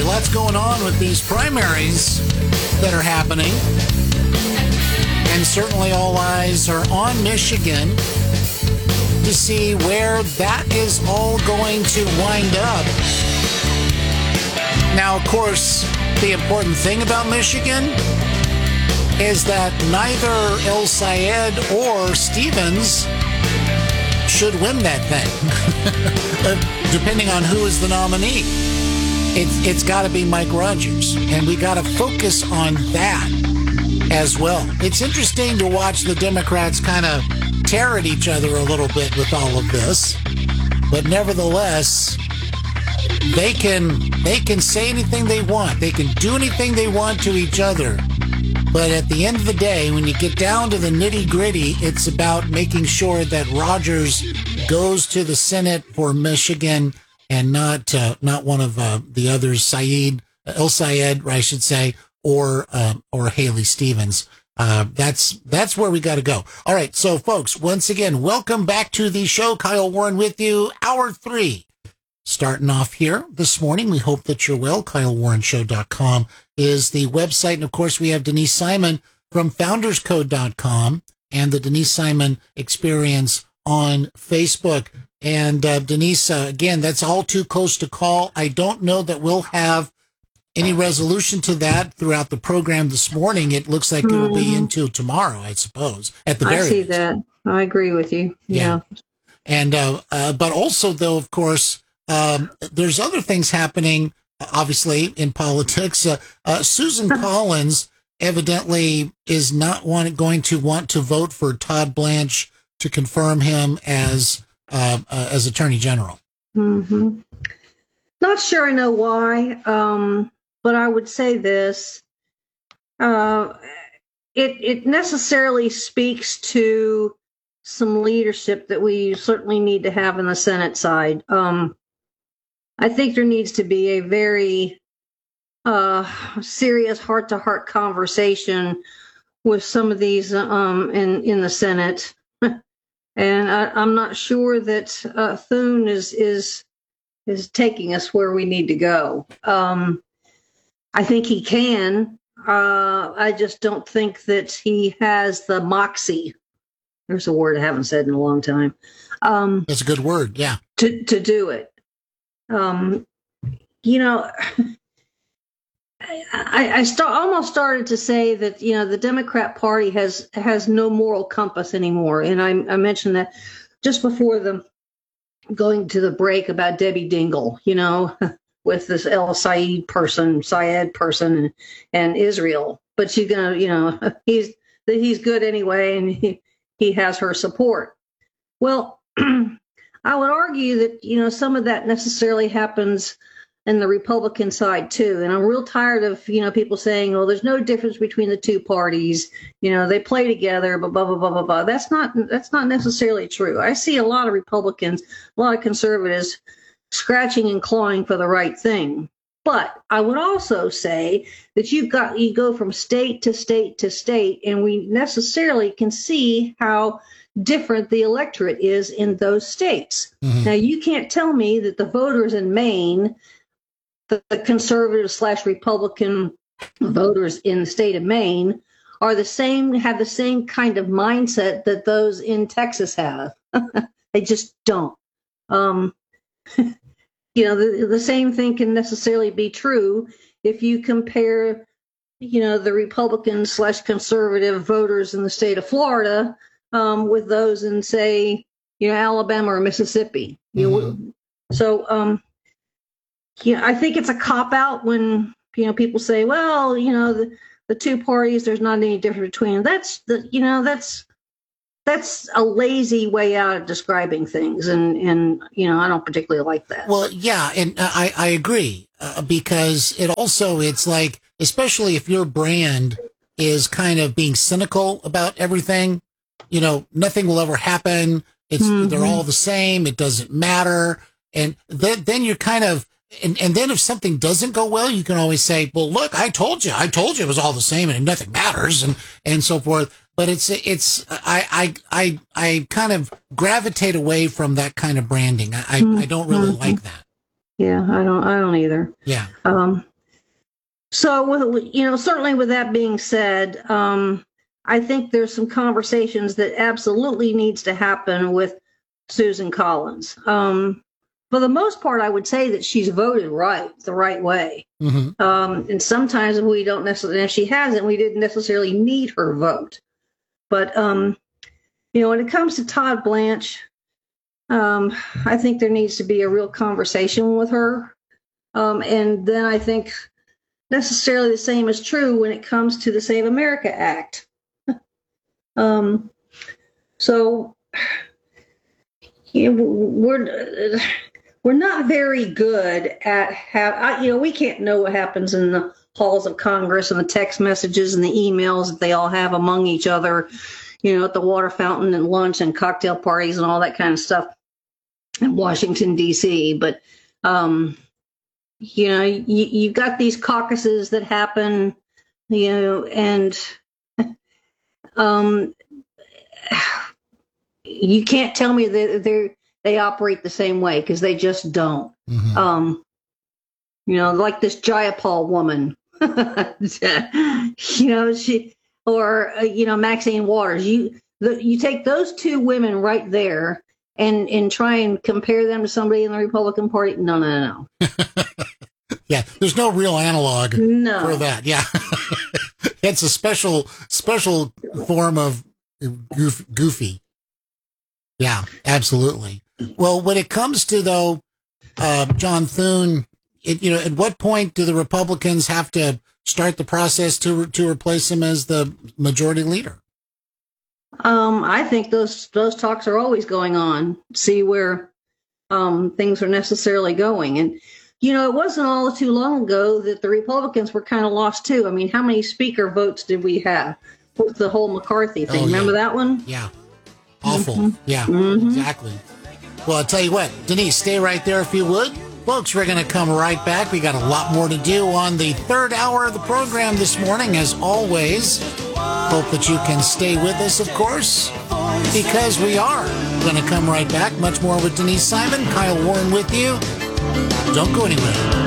lots going on with these primaries that are happening. And certainly all eyes are on Michigan to see where that is all going to wind up. Now, of course, the important thing about Michigan is that neither El Sayed or Stevens should win that thing, depending on who is the nominee. It's got to be Mike Rogers, and we got to focus on that as well. It's interesting to watch the Democrats kind of tear at each other a little bit with all of this, but nevertheless, they can say anything they want. They can do anything they want to each other. But at the end of the day, when you get down to the nitty-gritty, it's about making sure that Rogers goes to the Senate for Michigan and not one of the others, El Sayed, I should say, or Haley Stevens. That's where we got to go. All right, so folks, once again, welcome back to the show. Kyle Warren with you, Hour 3. Starting off here this morning, we hope that you're well. KyleWarrenShow.com is the website. And, of course, we have Denise Simon from FoundersCode.com and the Denise Simon Experience on Facebook. And, Denise, again, that's all too close to call. I don't know that we'll have any resolution to that throughout the program this morning. It looks like it will be into tomorrow, I suppose, at the very least. I see least. that. I agree with you. Yeah. And, but also, though, of course, there's other things happening, obviously, in politics. Susan Collins evidently is not going to want to vote for Todd Blanche to confirm him as Attorney General. Mm-hmm. Not sure I know why, but I would say this. It necessarily speaks to some leadership that we certainly need to have in the Senate side. I think there needs to be a very serious heart-to-heart conversation with some of these in the Senate, and I'm not sure that Thune is taking us where we need to go. I think he can. I just don't think that he has the moxie. There's a word I haven't said in a long time. That's a good word, yeah. To do it. I almost started to say that, the Democrat Party has no moral compass anymore. And I mentioned that just before going to the break about Debbie Dingell, with this El Sayed person and Israel. But she's gonna, he's good anyway, and he has her support. Well, I would argue that, some of that necessarily happens in the Republican side too. And I'm real tired of, people saying, well, there's no difference between the two parties. They play together, but blah, blah, blah, blah, blah. That's not necessarily true. I see a lot of Republicans, a lot of conservatives scratching and clawing for the right thing. But I would also say that you go from state to state to state, and we necessarily can see how different the electorate is in those states. Mm-hmm. Now, you can't tell me that the voters in Maine, the conservative / Republican voters in the state of Maine, have the same kind of mindset that those in Texas have. They just don't. The same thing can necessarily be true if you compare, the Republican / conservative voters in the state of Florida with those in, say, Alabama or Mississippi. Mm-hmm. So, I think it's a cop-out when, people say, well, the two parties, there's not any difference between them. That's a lazy way out of describing things. And I don't particularly like that. Well, yeah, and I agree, because it's like, especially if your brand is kind of being cynical about everything, nothing will ever happen. They're all the same. It doesn't matter. And then you're kind of, and then if something doesn't go well, you can always say, well, look, I told you it was all the same and nothing matters and so forth. But I kind of gravitate away from that kind of branding. I don't really like that. Yeah, I don't either. Yeah. So, certainly with that being said, I think there's some conversations that absolutely needs to happen with Susan Collins. For the most part, I would say that she's voted the right way. Mm-hmm. And sometimes we don't necessarily, if she hasn't, we didn't necessarily need her vote. But, when it comes to Todd Blanche, I think there needs to be a real conversation with her. And then I think necessarily the same is true when it comes to the Save America Act. So we're not very good at we can't know what happens in the halls of Congress and the text messages and the emails that they all have among each other, at the water fountain and lunch and cocktail parties and all that kind of stuff in Washington, D.C. But, you've got these caucuses that happen, and you can't tell me that they operate the same way, because they just don't. Mm-hmm. Like this Jayapal woman, Maxine Waters. You take those two women right there and try and compare them to somebody in the Republican Party. No. Yeah, there's no real analog for that. Yeah, it's a special form of goofy. Yeah, absolutely. Well, when it comes to, though, John Thune, at what point do the Republicans have to start the process to replace him as the majority leader? I think those talks are always going on. See where things are necessarily going. And, it wasn't all too long ago that the Republicans were kind of lost, too. I mean, how many speaker votes did we have with the whole McCarthy thing? Remember that one? Yeah. Awful. Mm-hmm. Yeah, mm-hmm. Exactly. Well, I'll tell you what, Denise, stay right there if you would. Folks, we're going to come right back. We got a lot more to do on the third hour of the program this morning, as always. Hope that you can stay with us, of course, because we are going to come right back. Much more with Denise Simon, Kyle Warren with you. Don't go anywhere.